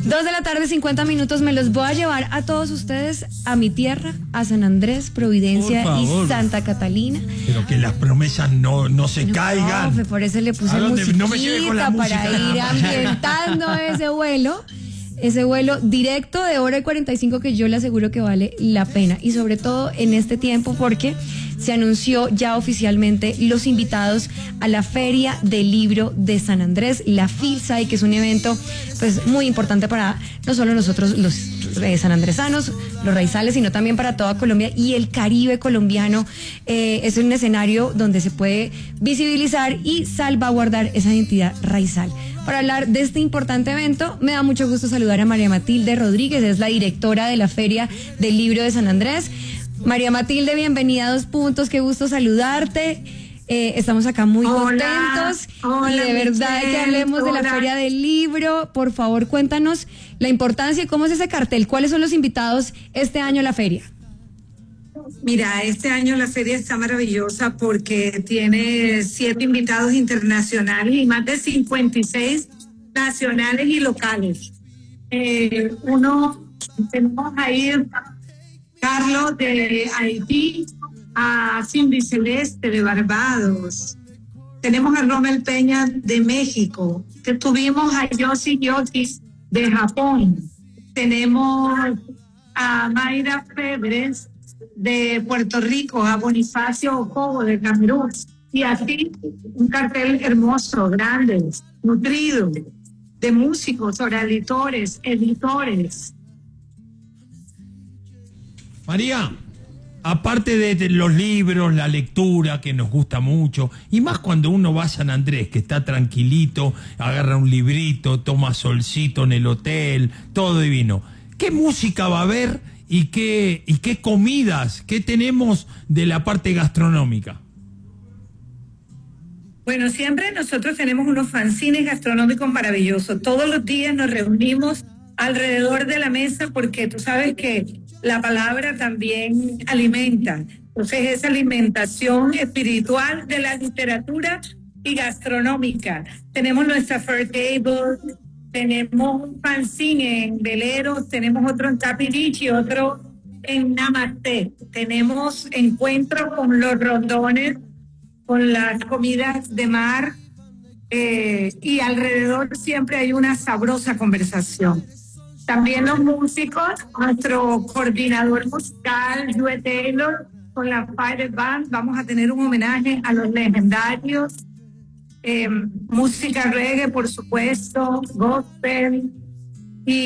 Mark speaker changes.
Speaker 1: 2 de la tarde, 50 minutos. Me los voy a llevar a todos ustedes a mi tierra, a San Andrés, Providencia y Santa Catalina.
Speaker 2: Pero que las promesas no se caigan.
Speaker 1: No, por eso le puse musiquita
Speaker 2: no me lleve con la música,
Speaker 1: para ir ambientando ese vuelo. Ese vuelo directo de 1:45 que yo le aseguro que vale la pena. Y sobre todo en este tiempo porque se anunció ya oficialmente los invitados a la Feria del Libro de San Andrés, la FILSAI, que es un evento pues muy importante para no solo nosotros los sanandresanos, los raizales, sino también para toda Colombia y el Caribe colombiano. Es un escenario donde se puede visibilizar y salvaguardar esa identidad raizal. Para hablar de este importante evento, me da mucho gusto saludar a María Matilde Rodríguez, es la directora de la Feria del Libro de San Andrés. María Matilde, bienvenida a 2 Puntos, qué gusto saludarte. Estamos acá muy contentos y de verdad que hablemos de la Feria del Libro. Por favor, cuéntanos la importancia y cómo es ese cartel, cuáles son los invitados este año a la feria.
Speaker 3: Mira, este año la feria está maravillosa porque tiene 7 invitados internacionales y más de 56 nacionales y locales. Tenemos ahí Carlos de Haití, a Cindy Celeste de Barbados. Tenemos a Rommel Peña de México. Tuvimos a Yossi Yotis de Japón. Tenemos a Mayra Febres de Puerto Rico, a Bonifacio Ocobo de Camerún. Y así un cartel hermoso, grande, nutrido, de músicos, oradores, editores.
Speaker 2: María, aparte de los libros, la lectura, que nos gusta mucho, y más cuando uno va a San Andrés, que está tranquilito, agarra un librito, toma solcito en el hotel, todo divino. ¿Qué música va a haber y qué comidas, qué tenemos de la parte gastronómica?
Speaker 3: Bueno, siempre nosotros tenemos unos fanzines gastronómicos maravillosos. Todos los días nos reunimos alrededor de la mesa porque tú sabes que la palabra también alimenta. Entonces, esa alimentación espiritual de la literatura y gastronómica. Tenemos nuestra Fair Table, tenemos un fanzine en Veleros, tenemos otro en Capirichi, otro en Namaste. Tenemos encuentros con los rondones, con las comidas de mar, y alrededor siempre hay una sabrosa conversación. También los músicos, nuestro coordinador musical, Joe Taylor, con la Fire Band, vamos a tener un homenaje a los legendarios. Música reggae, por supuesto, gospel,